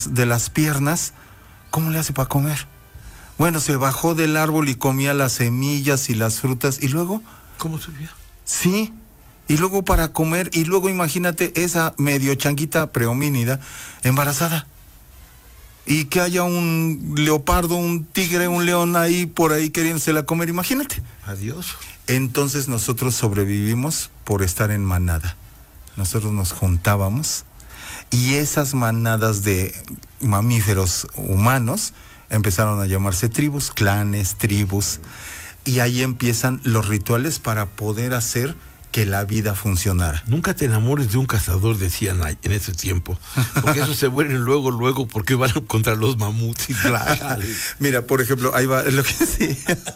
de las piernas, ¿cómo le hace para comer? Bueno, se bajó del árbol y comía las semillas y las frutas, y luego... ¿Cómo subía? Sí, y luego para comer, y luego imagínate esa medio changuita prehomínida embarazada. Y que haya un leopardo, un tigre, un león ahí por ahí queriéndosela comer, imagínate. Adiós. Entonces nosotros sobrevivimos por estar en manada. Nosotros nos juntábamos y esas manadas de mamíferos humanos empezaron a llamarse tribus, clanes, tribus, y ahí empiezan los rituales para poder hacer que la vida funcionara. Nunca te enamores de un cazador, decían en ese tiempo, porque esos se mueren luego, porque van contra los mamuts y Mira, por ejemplo, ahí va lo que sí.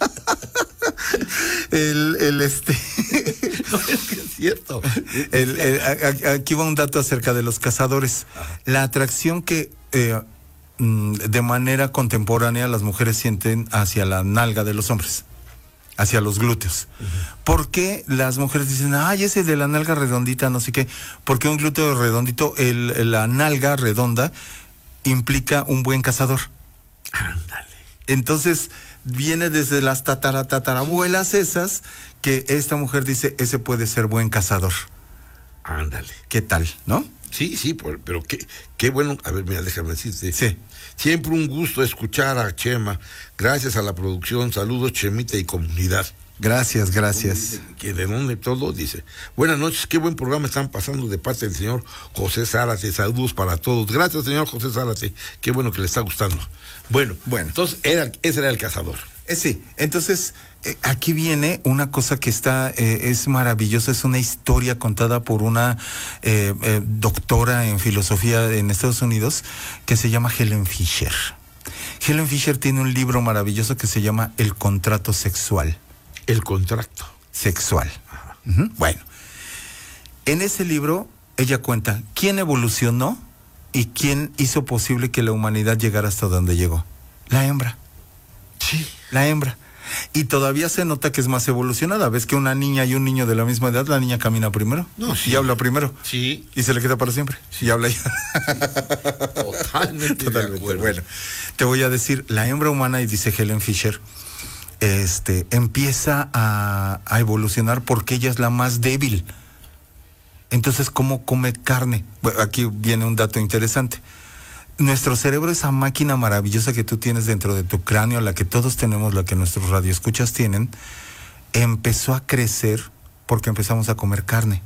No, es que es cierto. Aquí va un dato acerca de los cazadores. Ajá. La atracción que de manera contemporánea las mujeres sienten hacia la nalga de los hombres, hacia los glúteos. Uh-huh. ¿Por qué las mujeres dicen, ay, ese de la nalga redondita, no sé qué? Porque un glúteo redondito, la nalga redonda implica un buen cazador. Ándale. Entonces viene desde las tatarabuelas esas, que esta mujer dice, ese puede ser buen cazador. Ándale. ¿Qué tal, no? Sí, pero qué bueno. A ver, mira, déjame decirte. Sí. Siempre un gusto escuchar a Chema. Gracias a la producción. Saludos, Chemita y comunidad. Gracias. Que de donde todo dice. Buenas noches, qué buen programa están pasando de parte del señor José Zárate. Saludos para todos. Gracias, señor José Zárate. Qué bueno que le está gustando. Bueno. Entonces, ese era el cazador. Sí, entonces aquí viene una cosa que es maravillosa, es una historia contada por una doctora en filosofía en Estados Unidos que se llama Helen Fisher. Helen Fisher tiene un libro maravilloso que se llama El contrato sexual. El contrato sexual. Uh-huh. Bueno, en ese libro ella cuenta quién evolucionó y quién hizo posible que la humanidad llegara hasta donde llegó. La hembra. Sí. La hembra. Y todavía se nota que es más evolucionada. ¿Ves que una niña y un niño de la misma edad, la niña camina primero? No, sí. Y habla primero. Sí. Y se le queda para siempre. Sí. Y habla ya. Totalmente. Bueno, te voy a decir, la hembra humana, y dice Helen Fisher, empieza a evolucionar porque ella es la más débil. Entonces, ¿cómo come carne? Bueno, aquí viene un dato interesante. Nuestro cerebro, esa máquina maravillosa que tú tienes dentro de tu cráneo, la que todos tenemos, la que nuestros radioescuchas tienen, empezó a crecer porque empezamos a comer carne.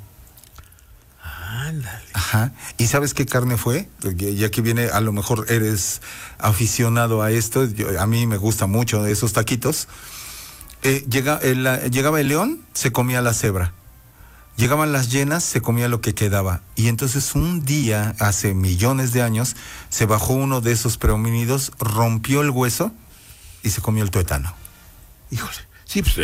Ándale. Ajá. ¿Y sabes qué carne fue? Y aquí viene, a lo mejor eres aficionado a esto, a mí me gusta mucho esos taquitos. Llegaba el león, se comía la cebra. Llegaban las hienas, se comía lo que quedaba. Y entonces un día, hace millones de años, se bajó uno de esos prehomínidos, rompió el hueso y se comió el tuétano. Híjole. Sí, pues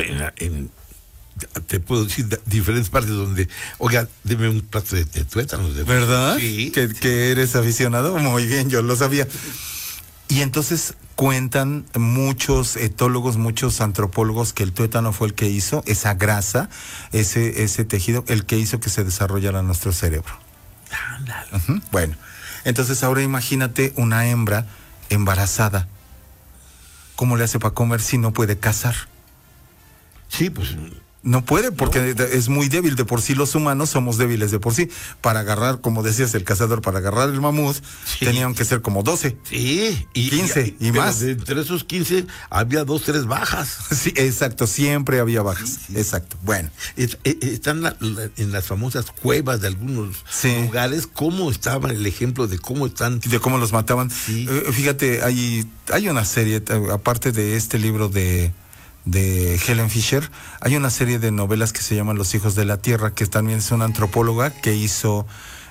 te puedo decir diferentes partes donde, oiga, deme un plato de tuétanos. ¿Verdad? Sí. ¿Que eres aficionado? Muy bien, yo lo sabía. Y entonces cuentan muchos etólogos, muchos antropólogos, que el tuétano fue el que hizo esa grasa, ese tejido, el que hizo que se desarrollara nuestro cerebro. Ándale. Uh-huh. Bueno, entonces ahora imagínate una hembra embarazada. ¿Cómo le hace para comer si no puede cazar? Sí, pues... No puede, porque es muy débil. De por sí los humanos somos débiles de por sí. Para agarrar, como decías, el cazador, para agarrar el mamut, sí, tenían que ser como 12. Sí. 15 y más. Entre esos 15 había 2, 3 bajas. Sí, exacto, siempre había bajas. Sí. Exacto, bueno. Están en las famosas cuevas de algunos lugares, cómo estaba el ejemplo de cómo están. De cómo los mataban. Sí. Fíjate, hay una serie, aparte de este libro de Helen Fisher, hay una serie de novelas que se llaman Los hijos de la tierra, que también es una antropóloga que hizo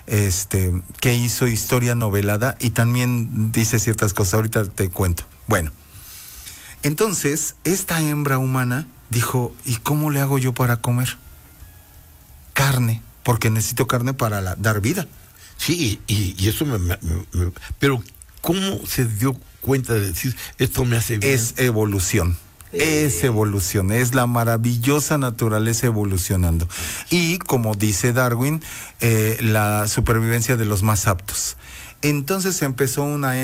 historia novelada y también dice ciertas cosas. Ahorita te cuento. Bueno, entonces esta hembra humana dijo, ¿y cómo le hago yo para comer? Carne, porque necesito carne para dar vida. Sí, y eso pero ¿cómo se dio cuenta de decir, esto me hace bien? Es evolución. Es evolución, es la maravillosa naturaleza evolucionando. Y como dice Darwin, la supervivencia de los más aptos. Entonces empezó una